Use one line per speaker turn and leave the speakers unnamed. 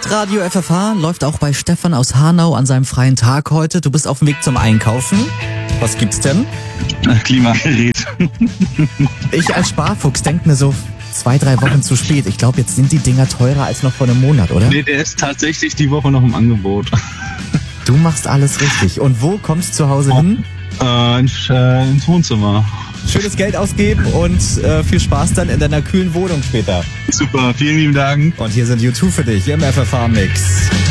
Hitradio FFH läuft auch bei Stefan aus Hanau an seinem freien Tag heute. Du bist auf dem Weg zum Einkaufen. Was gibt's denn?
Klimagerät.
Ich als Sparfuchs denke mir so, 2-3 Wochen zu spät. Ich glaube, jetzt sind die Dinger teurer als noch vor einem Monat, oder?
Nee, der ist tatsächlich die Woche noch im Angebot.
Du machst alles richtig. Und wo kommst du zu Hause hin?
Ins Wohnzimmer.
Schönes Geld ausgeben und viel Spaß dann in deiner kühlen Wohnung später.
Super, vielen lieben Dank.
Und hier sind U2 für dich im FFH-Mix.